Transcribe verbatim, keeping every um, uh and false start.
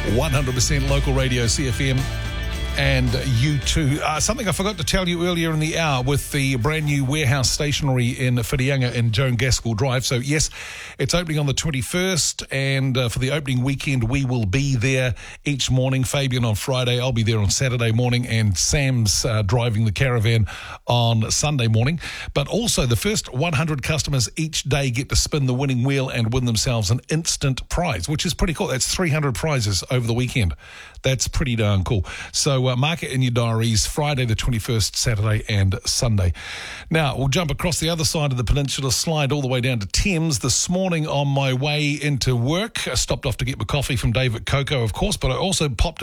one hundred percent local radio, C F M. And you too. Uh, something I forgot to tell you earlier in the hour with the brand new warehouse stationery in Whitianga in Joan Gaskell Drive. So yes, it's opening on the twenty-first, and uh, for the opening weekend we will be there each morning. Fabian on Friday, I'll be there on Saturday morning, and Sam's uh, driving the caravan on Sunday morning. But also the first one hundred customers each day get to spin the winning wheel and win themselves an instant prize, which is pretty cool. That's three hundred prizes over the weekend. That's pretty darn cool. So uh, mark it in your diaries, Friday the twenty-first, Saturday and Sunday. Now, we'll jump across the other side of the peninsula, slide all the way down to Thames. This morning on my way into work, I stopped off to get my coffee from David Coco, of course, but I also popped